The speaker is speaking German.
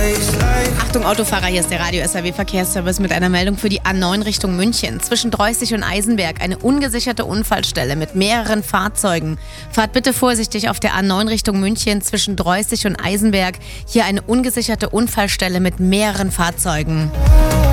Achtung Autofahrer, hier ist der Radio SAW Verkehrsservice mit einer Meldung für die A9 Richtung München. Zwischen Dreußig und Eisenberg eine ungesicherte Unfallstelle mit mehreren Fahrzeugen. Fahrt bitte vorsichtig auf der A9 Richtung München zwischen Dreußig und Eisenberg. Hier eine ungesicherte Unfallstelle mit mehreren Fahrzeugen.